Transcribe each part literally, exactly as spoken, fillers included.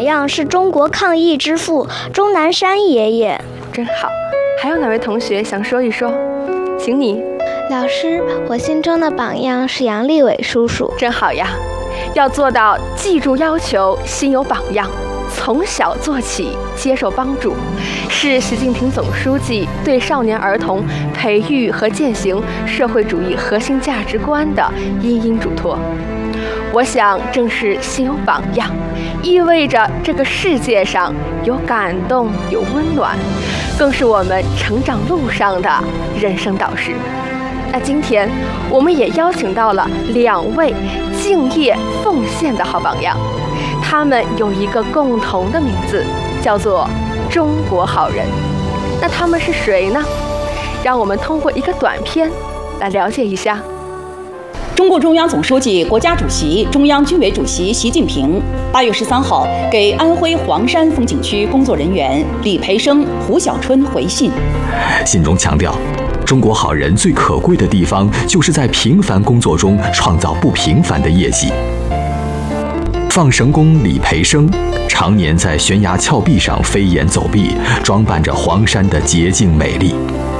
样是中国抗疫之父钟南山爷爷。 真好，还有哪位同学想说一说？请你。 老师，我心中的榜样是杨利伟叔叔。 真好呀，要做到记住要求，心有榜样，从小做起，接受帮助，是习近平总书记对少年儿童培育和践行社会主义核心价值观的殷殷嘱托。我想，正是心有榜样，意味着这个世界上有感动，有温暖，更是我们成长路上的人生导师。那今天我们也邀请到了两位敬业奉献的好榜样，他们有一个共同的名字，叫做中国好人。那他们是谁呢？让我们通过一个短片来了解一下。 中共中央总书记、国家主席、中央军委主席习近平八月十三号给安徽黄山风景区工作人员李培生、胡小春回信， 信中强调，中国好人最可贵的地方，就是在平凡工作中创造不平凡的业绩。放绳工李培生常年在悬崖峭壁上飞檐走壁，装扮着黄山的洁净美丽。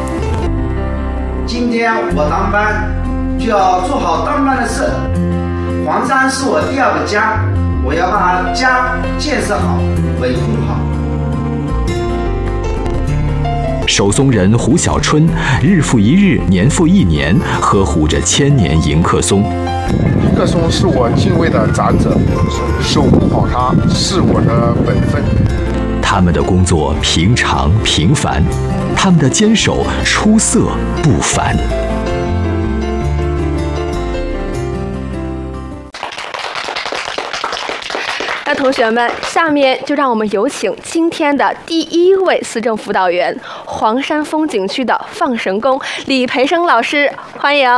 今天我当班，就要做好当班的事。黄山是我第二个家，我要把家建设好，维护好。 手松人胡小春日复一日，年复一年，呵护着千年迎客松。 迎客松是我敬畏的长者，守护好它是我的本分。 他们的工作平常平凡，他们的坚守出色不凡。 那同学们，下面就让我们有请今天的第一位思政辅导员，黄山风景区的放绳工李培生老师，欢迎。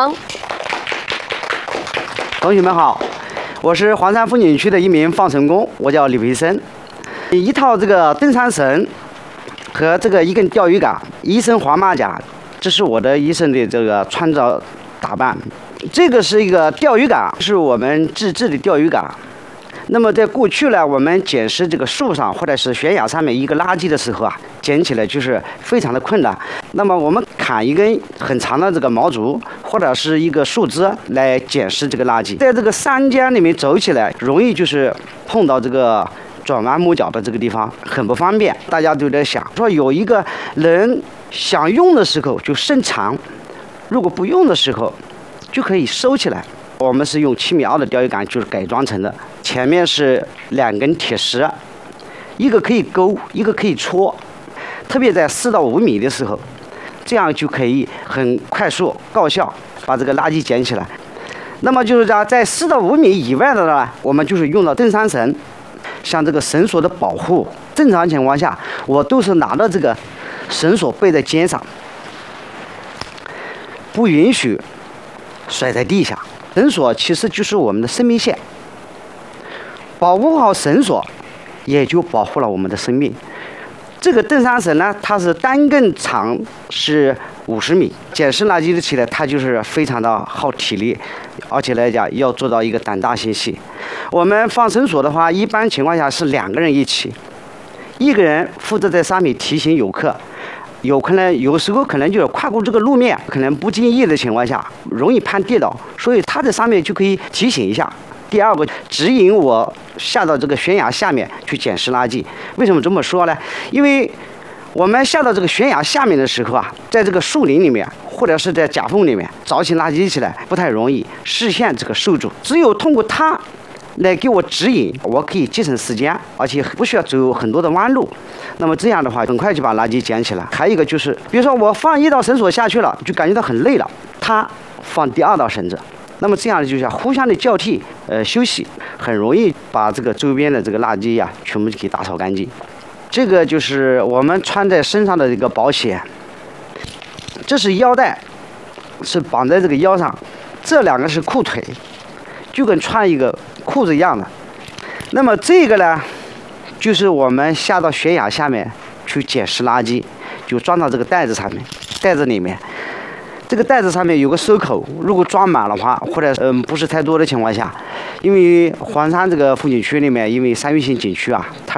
同学们好，我是黄山风景区的一名放绳工，我叫李培生。一套这个登山绳和这个一根钓鱼竿，一身黄马甲，这是我的一身的这个穿着打扮。这个是一个钓鱼竿，是我们自制的钓鱼竿。那么在过去呢，我们捡拾这个树上或者是悬崖上面一个垃圾的时候啊，捡起来就是非常的困难。那么我们砍一根很长的这个毛竹或者是一个树枝来捡拾这个垃圾，在这个山间里面走起来，容易就是碰到这个转弯抹角的这个地方，很不方便。大家都在想说，有一个人想用的时候就伸长，如果不用的时候就可以收起来。我们是用七米二的钓鱼竿就是改装成的，前面是两根铁石，一个可以勾，一个可以戳，特别在四到五米的时候，这样就可以很快速高效把这个垃圾捡起来。那么就是在在四到五米以外的呢，我们就是用到登山绳，像这个绳索的保护，正常情况下我都是拿到这个绳索背在肩上，不允许甩在地下。绳索其实就是我们的生命线，保护好绳索，也就保护了我们的生命。这个登山绳呢，它是单根长是五十米，捡拾垃圾的起来，它就是非常的耗体力，而且来讲要做到一个胆大心细。我们放绳索的话，一般情况下是两个人一起，一个人负责在上面提醒游客。有可能有时候可能就是跨过这个路面，可能不经意的情况下容易怕跌倒，所以他在上面就可以提醒一下。第二个，指引我下到这个悬崖下面去捡拾垃圾。为什么这么说呢？因为我们下到这个悬崖下面的时候啊，在这个树林里面或者是在夹缝里面找起垃圾起来不太容易，视线这个受阻，只有通过它来给我指引，我可以节省时间，而且不需要走很多的弯路。那么这样的话，很快就把垃圾捡起来。还有一个就是，比如说我放一道绳索下去了，就感觉到很累了，他放第二道绳子，那么这样就是互相的交替，呃，休息，很容易把这个周边的这个垃圾呀、啊、全部给打扫干净。这个就是我们穿在身上的这个保险，这是腰带，是绑在这个腰上，这两个是裤腿，就跟穿一个裤子一样的。那么这个呢，就是我们下到悬崖下面去捡拾垃圾，就装到这个袋子上面，袋子里面，这个袋子上面有个收口，如果装满的话，或者嗯不是太多的情况下，因为黄山这个风景区里面，因为山岳性景区啊，它